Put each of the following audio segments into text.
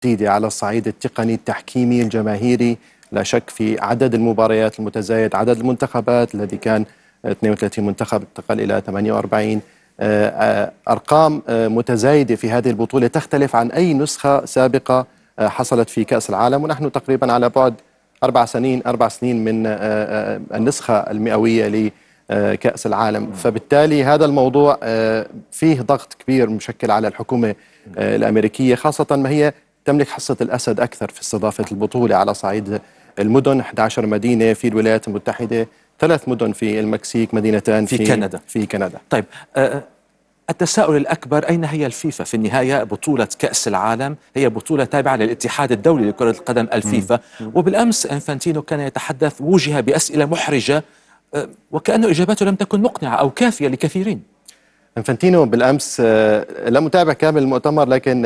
جديدة على الصعيد التقني التحكيمي الجماهيري. لا شك في عدد المباريات المتزايد، عدد المنتخبات الذي كان 32 منتخب انتقل إلى 48. أرقام متزايدة في هذه البطولة تختلف عن أي نسخة سابقة حصلت في كأس العالم، ونحن تقريبا على بعد 4 سنين من النسخة المئوية لكأس العالم. فبالتالي هذا الموضوع فيه ضغط كبير مشكل على الحكومة الأمريكية، خاصة ما هي تملك حصة الأسد أكثر في استضافة البطولة على صعيد المدن. 11 مدينة في الولايات المتحدة، 3 مدن في المكسيك، مدينتان في كندا. طيب، التساؤل الأكبر، أين هي الفيفا؟ في النهاية بطولة كأس العالم هي بطولة تابعة للاتحاد الدولي لكرة القدم الفيفا. وبالأمس إنفانتينو كان يتحدث، وجه بأسئلة محرجة وكأنه إجاباته لم تكن مقنعة أو كافية لكثيرين. إنفانتينو بالأمس لم أتابع كامل المؤتمر، لكن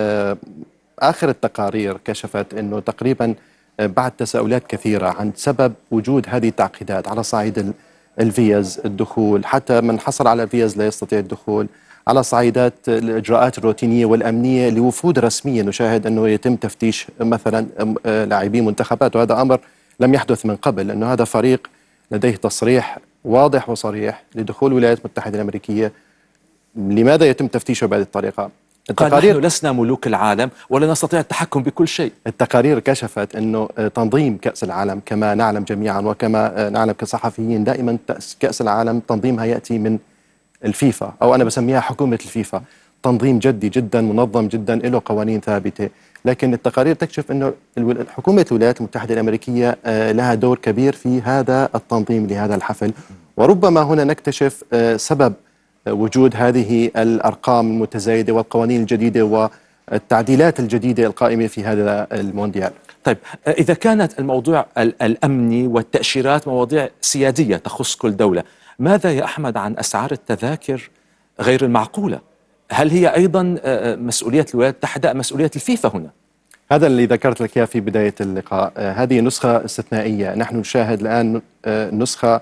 آخر التقارير كشفت أنه تقريبا بعد تساؤلات كثيرة عن سبب وجود هذه التعقيدات على صعيد الفيز الدخول، حتى من حصل على الفيز لا يستطيع الدخول، على صعيدات الإجراءات الروتينية والأمنية لوفود رسمية. نشاهد أنه يتم تفتيش مثلا لاعبي منتخبات، وهذا أمر لم يحدث من قبل، لأنه هذا فريق لديه تصريح واضح وصريح لدخول الولايات المتحدة الأمريكية. لماذا يتم تفتيشه بهذه الطريقة؟ قال نحن لسنا ملوك العالم ولا نستطيع التحكم بكل شيء. التقارير كشفت أنه تنظيم كأس العالم كما نعلم جميعا وكما نعلم كصحفيين دائما كأس العالم تنظيمها يأتي من الفيفا، أو أنا بسميها حكومة الفيفا. تنظيم جدي جدا، منظم جدا، له قوانين ثابتة. لكن التقارير تكشف أنه حكومة الولايات المتحدة الأمريكية لها دور كبير في هذا التنظيم لهذا الحفل. وربما هنا نكتشف سبب وجود هذه الأرقام المتزايدة والقوانين الجديدة والتعديلات الجديدة القائمة في هذا المونديال. طيب، إذا كانت الموضوع الأمني والتأشيرات مواضيع سيادية تخص كل دولة، ماذا يا أحمد عن أسعار التذاكر غير المعقولة؟ هل هي أيضا مسؤولية الولايات المتحدة، مسؤولية الفيفا هنا؟ هذا اللي ذكرت لك إياه في بداية اللقاء. هذه نسخة استثنائية. نحن نشاهد الآن النسخة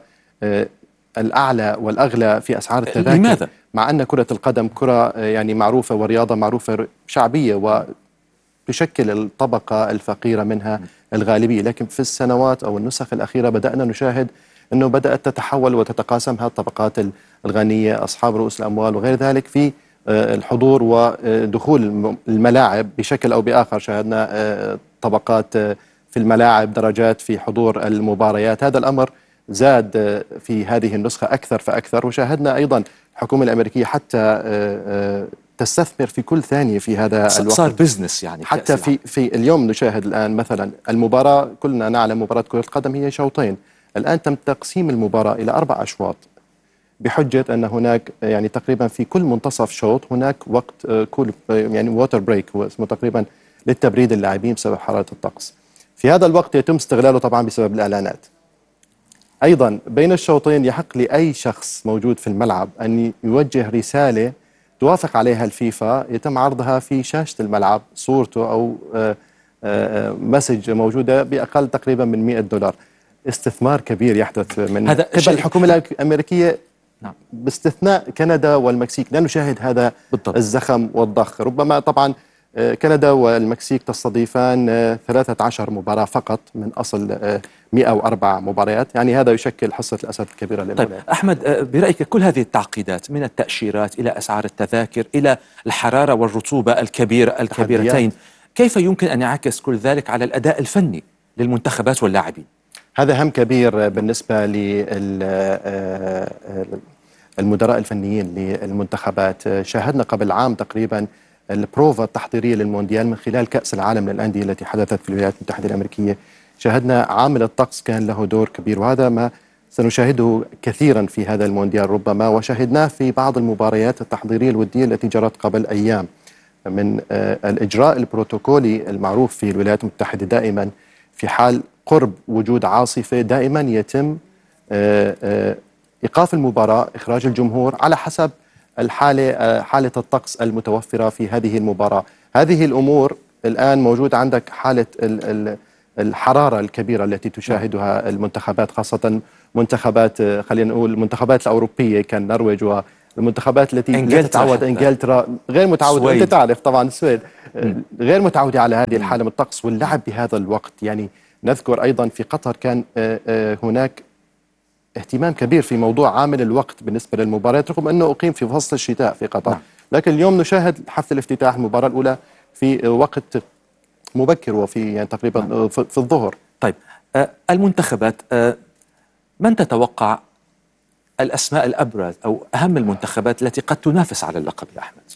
الأعلى والأغلى في أسعار التذاكر. لماذا؟ مع أن كرة القدم كرة يعني معروفة ورياضة معروفة شعبية وتشكل الطبقة الفقيرة منها الغالبية، لكن في السنوات أو النسخ الأخيرة بدأنا نشاهد أنه بدأت تتحول وتتقاسم هذه الطبقات الغنية، أصحاب رؤوس الأموال وغير ذلك، في الحضور ودخول الملاعب بشكل أو بآخر. شاهدنا طبقات في الملاعب، درجات في حضور المباريات. هذا الأمر زاد في هذه النسخة أكثر فأكثر. وشاهدنا أيضا الحكومة الأمريكية حتى تستثمر في كل ثانية في هذا الوقت. صار بزنس يعني. حتى في اليوم نشاهد الآن مثلا المباراة، كلنا نعلم مباراة كرة القدم هي شوطين، الآن تم تقسيم المباراة إلى 4 أشواط بحجة أن هناك يعني تقريبا في كل منتصف شوط هناك وقت كول يعني ووتر بريك، هو اسمه تقريبا للتبريد اللاعبين بسبب حرارة الطقس. في هذا الوقت يتم استغلاله طبعا بسبب الإعلانات. أيضا بين الشوطين يحق لأي شخص موجود في الملعب أن يوجه رسالة توافق عليها الفيفا، يتم عرضها في شاشة الملعب، صورته أو مسج موجودة بأقل تقريبا من $100. استثمار كبير يحدث من قبل الحكومة الأمريكية. نعم. باستثناء كندا والمكسيك لا نشاهد هذا بالضبط. الزخم والضخ. ربما طبعا كندا والمكسيك تستضيفان 13 مباراة فقط من أصل 104 مباريات، يعني هذا يشكل حصة الأسد الكبيرة للولايات. طيب أحمد، برأيك كل هذه التعقيدات من التأشيرات إلى أسعار التذاكر إلى الحرارة والرطوبة الكبيرتين، كيف يمكن أن يعكس كل ذلك على الأداء الفني للمنتخبات واللاعبين؟ هذا هم كبير بالنسبة للمدراء الفنيين للمنتخبات. شاهدنا قبل عام تقريبا البروفا التحضيرية للمونديال من خلال كأس العالم للأندية التي حدثت في الولايات المتحدة الأمريكية. شاهدنا عامل الطقس كان له دور كبير، وهذا ما سنشاهده كثيرا في هذا المونديال ربما، وشاهدناه في بعض المباريات التحضيرية الودية التي جرت قبل أيام. من الإجراء البروتوكولي المعروف في الولايات المتحدة دائما في حال قرب وجود عاصفة دائما يتم إيقاف المباراة، إخراج الجمهور على حسب الحالة، حالة الطقس المتوفرة في هذه المباراة. هذه الأمور الآن موجود عندك حالة الحرارة الكبيرة التي تشاهدها المنتخبات، خاصة منتخبات خلينا نقول المنتخبات الأوروبية كالنرويج والمنتخبات التي لا تتعود، إنجلترا غير متعودة، أنت تعرف طبعا السويد غير متعودة على هذه الحالة من الطقس واللعب بهذا الوقت. يعني نذكر أيضا في قطر كان هناك اهتمام كبير في موضوع عامل الوقت بالنسبة للمباريات، رغم أنه أقيم في فصل الشتاء في قطر. لكن اليوم نشاهد حفل الافتتاح المباراة الأولى في وقت مبكر، وفي يعني تقريبا في الظهر. طيب، المنتخبات، من تتوقع الأسماء الأبرز أو أهم المنتخبات التي قد تنافس على اللقب يا أحمد؟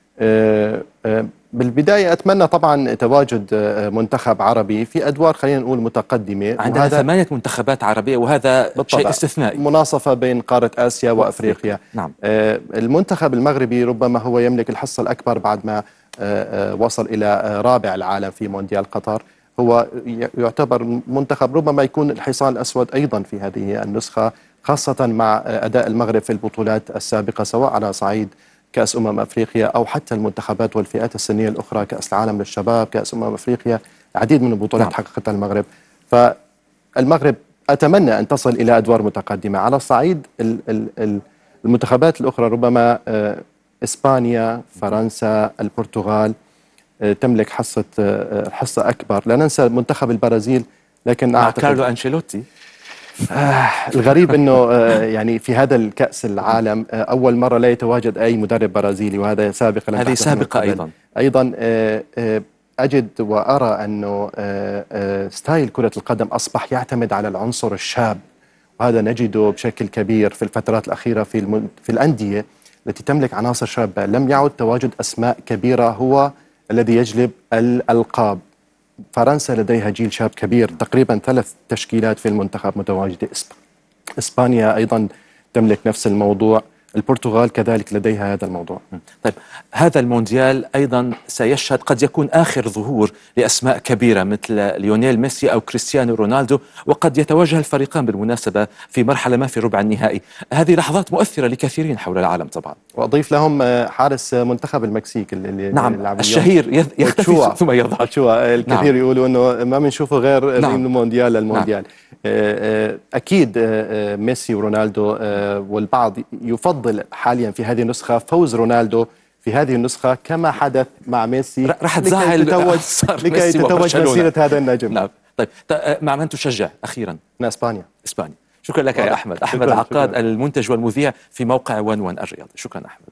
بالبداية أتمنى طبعا تواجد منتخب عربي في أدوار خلينا نقول متقدمة. عندنا 8 منتخبات عربية، وهذا شيء استثنائي، مناصفة بين قارة آسيا وأفريقيا. نعم. المنتخب المغربي ربما هو يملك الحصة الأكبر بعد ما وصل إلى رابع العالم في مونديال قطر. هو يعتبر منتخب ربما يكون الحصان الأسود أيضا في هذه النسخة، خاصة مع أداء المغرب في البطولات السابقة، سواء على صعيد كأس أفريقيا أو حتى المنتخبات والفئات السنية الأخرى، كأس العالم للشباب، كأس أفريقيا، العديد من البطولات حققتها المغرب. فالمغرب أتمنى أن تصل إلى أدوار متقدمة. على الصعيد المنتخبات الأخرى ربما إسبانيا، فرنسا، البرتغال تملك حصة أكبر. لا ننسى منتخب البرازيل، لكن أعتقد كارلو أنشيلوتي. الغريب أنه يعني في هذا الكأس العالم أول مرة لا يتواجد أي مدرب برازيلي، وهذا سابقا. هذه سابقة أيضا أجد وأرى أنه ستايل كرة القدم أصبح يعتمد على العنصر الشاب، وهذا نجده بشكل كبير في الفترات الأخيرة في الأندية التي تملك عناصر شابة. لم يعد تواجد أسماء كبيرة هو الذي يجلب الألقاب. فرنسا لديها جيل شاب كبير، تقريبا 3 تشكيلات في المنتخب متواجدة. إسبانيا أيضا تملك نفس الموضوع، البرتغال كذلك لديها هذا الموضوع. طيب، هذا المونديال أيضا سيشهد قد يكون آخر ظهور لأسماء كبيرة مثل ليونيل ميسي أو كريستيانو رونالدو، وقد يتواجه الفريقان بالمناسبة في مرحلة ما في ربع النهائي. هذه لحظات مؤثرة لكثيرين حول العالم طبعا. وأضيف لهم حارس منتخب المكسيك اللي نعم الشهير يختفي ثم يظهر. الكثير نعم. يقولوا أنه ما بنشوفه غير نعم. من المونديال للمونديال. نعم. أكيد ميسي ورونالدو، والبعض يفضل حاليا في هذه النسخة فوز رونالدو في هذه النسخة كما حدث مع ميسي، رح تزعل لكي تتوج مسيرة هذا النجم. نعم. طيب، مع من تشجع أخيرا؟ إسبانيا. شكرا لك يا أحمد. أحمد عقاد، المنتج والمذيع في موقع 1 الرياضي. شكرا أحمد.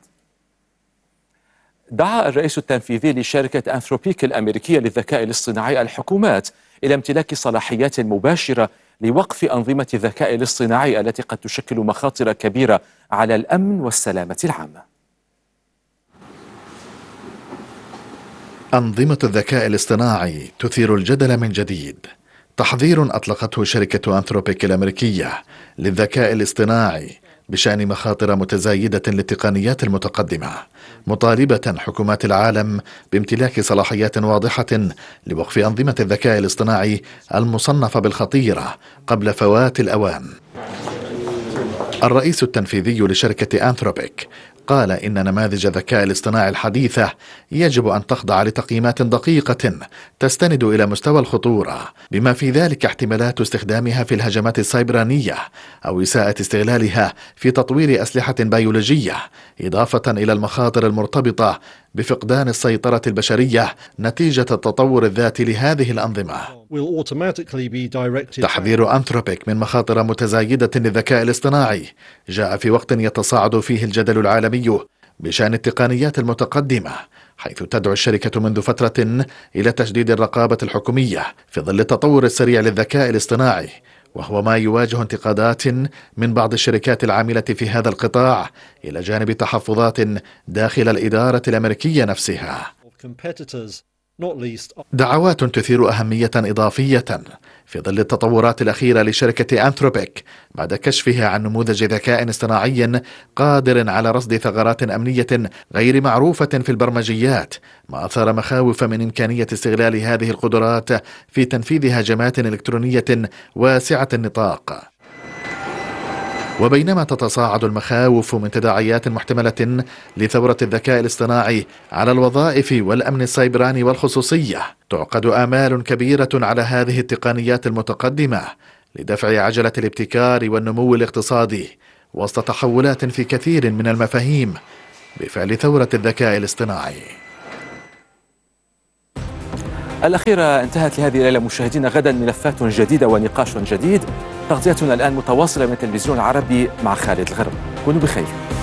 دعا الرئيس التنفيذي لشركة أنثروبيك الأمريكية للذكاء الاصطناعي الحكومات إلى امتلاك صلاحيات مباشرة لوقف أنظمة الذكاء الاصطناعي التي قد تشكل مخاطر كبيرة على الأمن والسلامة العامة. أنظمة الذكاء الاصطناعي تثير الجدل من جديد. تحذير أطلقته شركة أنثروبيك الأمريكية للذكاء الاصطناعي بشأن مخاطر متزايدة للتقنيات المتقدمة، مطالبة حكومات العالم بامتلاك صلاحيات واضحة لوقف أنظمة الذكاء الاصطناعي المصنفة بالخطيرة قبل فوات الأوان. الرئيس التنفيذي لشركة أنثروبيك قال إن نماذج الذكاء الاصطناعي الحديثة يجب أن تخضع لتقييمات دقيقة تستند إلى مستوى الخطورة، بما في ذلك احتمالات استخدامها في الهجمات السيبرانية أو إساءة استغلالها في تطوير أسلحة بيولوجية، إضافة إلى المخاطر المرتبطة بفقدان السيطرة البشرية نتيجة التطور الذاتي لهذه الأنظمة. تحذير أنثروبيك من مخاطر متزايدة للذكاء الاصطناعي جاء في وقت يتصاعد فيه الجدل العالمي بشأن التقنيات المتقدمة، حيث تدعو الشركة منذ فترة إلى تشديد الرقابة الحكومية في ظل التطور السريع للذكاء الاصطناعي، وهو ما يواجه انتقادات من بعض الشركات العاملة في هذا القطاع، إلى جانب تحفظات داخل الإدارة الأمريكية نفسها. دعوات تثير أهمية إضافية في ظل التطورات الأخيرة لشركة أنثروبيك بعد كشفها عن نموذج ذكاء اصطناعي قادر على رصد ثغرات أمنية غير معروفة في البرمجيات، ما أثار مخاوف من إمكانية استغلال هذه القدرات في تنفيذ هجمات إلكترونية واسعة النطاق. وبينما تتصاعد المخاوف من تداعيات محتملة لثورة الذكاء الاصطناعي على الوظائف والأمن السيبراني والخصوصية، تعقد آمال كبيرة على هذه التقنيات المتقدمة لدفع عجلة الابتكار والنمو الاقتصادي وسط تحولات في كثير من المفاهيم بفعل ثورة الذكاء الاصطناعي. الأخيرة انتهت لهذه الليلة مشاهدينا. غدا ملفات جديدة ونقاش جديد. تغطيتنا الآن متواصلة من التلفزيون العربي مع خالد الغرب. كونوا بخير.